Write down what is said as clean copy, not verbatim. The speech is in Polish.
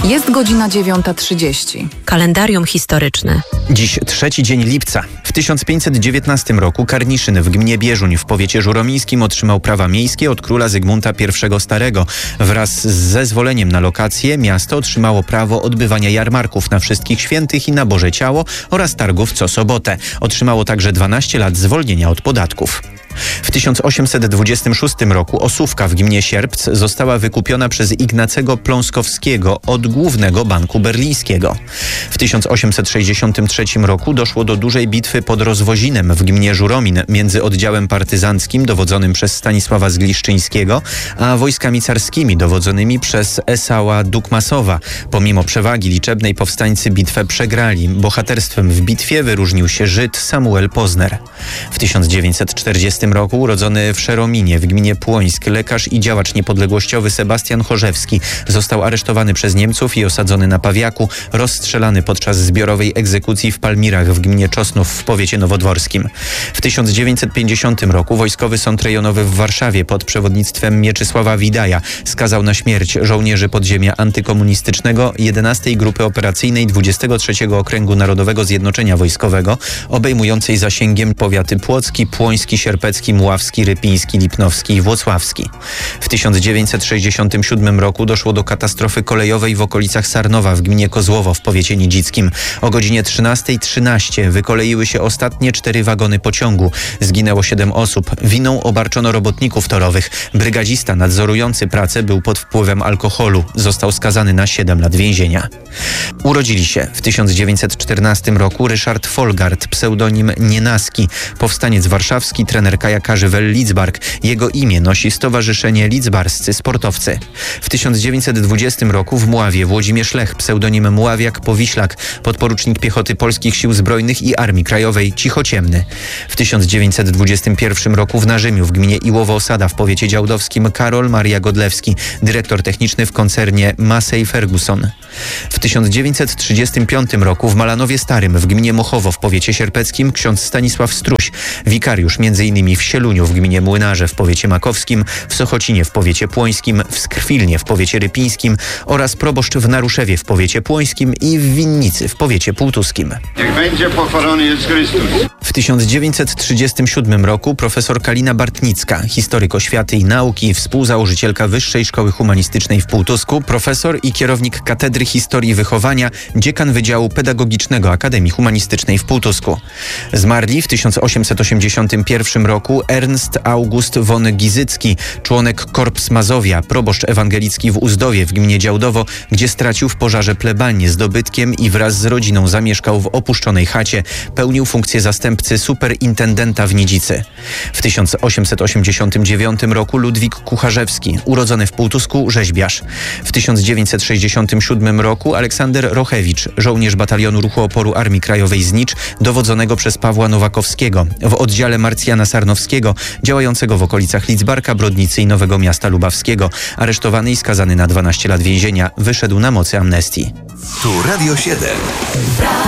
Jest godzina 9:30. Kalendarium historyczne. Dziś 3 dzień lipca. W 1519 roku Karniszyn w gminie Bieżuń w powiecie żuromińskim otrzymał prawa miejskie od króla Zygmunta I Starego. Wraz z zezwoleniem na lokację miasto otrzymało prawo odbywania jarmarków na Wszystkich Świętych i na Boże Ciało oraz targów co sobotę. Otrzymało także 12 lat zwolnienia od podatków. W 1826 roku Osówka w gminie Sierpc została wykupiona przez Ignacego Pląskowskiego od Głównego Banku Berlińskiego. W 1863 roku doszło do dużej bitwy pod Rozwozinem w gminie Żuromin między oddziałem partyzanckim dowodzonym przez Stanisława Zgliszczyńskiego, a wojskami carskimi dowodzonymi przez Esała Dukmasowa. Pomimo przewagi liczebnej powstańcy bitwę przegrali. Bohaterstwem w bitwie wyróżnił się Żyd Samuel Pozner. W 1940 roku urodzony w Szerominie w gminie Płońsk lekarz i działacz niepodległościowy Sebastian Chorzewski został aresztowany przez Niemców i osadzony na Pawiaku, rozstrzelany podczas zbiorowej egzekucji w Palmirach w gminie Czosnów w powiecie nowodworskim. W 1950 roku Wojskowy Sąd Rejonowy w Warszawie pod przewodnictwem Mieczysława Widaja skazał na śmierć żołnierzy podziemia antykomunistycznego 11 Grupy Operacyjnej 23 Okręgu Narodowego Zjednoczenia Wojskowego, obejmującej zasięgiem powiaty płocki, płoński, sierpecki, mławski, rypiński, lipnowski i włocławski. W 1967 roku doszło do katastrofy kolejowej w okolicach Sarnowa w gminie Kozłowo w powiecie nidzickim. O godzinie 13:13 wykoleiły się ostatnie 4 wagony pociągu. Zginęło 7 osób. Winą obarczono robotników torowych. Brygadzista nadzorujący pracę był pod wpływem alkoholu. Został skazany na 7 lat więzienia. Urodzili się w 1914 roku Ryszard Folgard, pseudonim Nienaski, powstaniec warszawski, trener kajakarzy Wel Lidzbark. Jego imię nosi Stowarzyszenie Lidzbarscy Sportowcy. W 1920 roku w Mławie Włodzimierz Lech, pseudonim Mławiak Powiślak, podporucznik piechoty Polskich Sił Zbrojnych i Armii Krajowej Cichociemny. W 1921 roku w Narzymiu w gminie Iłowo-Osada w powiecie działdowskim Karol Maria Godlewski, dyrektor techniczny w koncernie Massey Ferguson. W 1935 roku w Malanowie Starym w gminie Mochowo w powiecie sierpeckim ksiądz Stanisław Struś, wikariusz m.in. w Sieluniu w gminie Młynarze w powiecie makowskim, w Sochocinie w powiecie płońskim, w Skrwilnie w powiecie rypińskim oraz proboszcz w Naruszewie w powiecie płońskim i w Winnicy w powiecie półtuskim. Niech będzie pochwalony Jezus Chrystus. W 1937 roku profesor Kalina Bartnicka, historyk oświaty i nauki, współzałożycielka Wyższej Szkoły Humanistycznej w Półtusku, profesor i kierownik Katedry Historii i Wychowania, dziekan Wydziału Pedagogicznego Akademii Humanistycznej w Półtusku. Zmarli w 1881 roku Ernst August von Gizycki, członek Korps Mazowia, proboszcz ewangelicki w Uzdowie w gminie Działdowo, gdzie stracił w pożarze plebanię z dobytkiem i wraz z rodziną zamieszkał w opuszczonej chacie. Pełnił funkcję zastępcy superintendenta w Nidzicy. W 1889 roku Ludwik Kucharzewski, urodzony w Półtusku, rzeźbiarz. W 1967 roku Aleksander Rochewicz, żołnierz batalionu ruchu oporu Armii Krajowej Znicz, dowodzonego przez Pawła Nowakowskiego w oddziale Marcjana Sarnowskiego, działającego w okolicach Lidzbarka, Brodnicy i Nowego Miasta Lubawskiego. Aresztowany i skazany na 12 lat więzienia, wyszedł na mocy amnestii. Tu Radio 7.